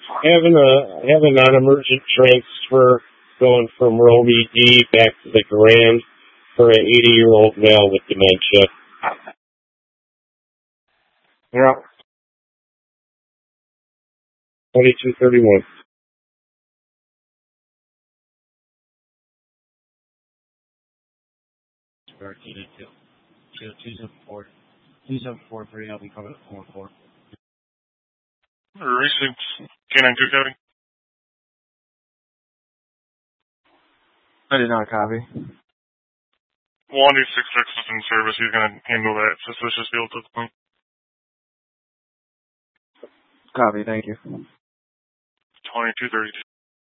Have a non-emergent transfer going from Rome ED back to the Grand for an 80-year-old male with dementia. Yeah. 2231. Two seven four three. I'll be coming at 4-4. Recent K92 copy. I did not copy. 1266 is in service. He's going to handle that suspicious field to the point. Copy, thank you. 2232.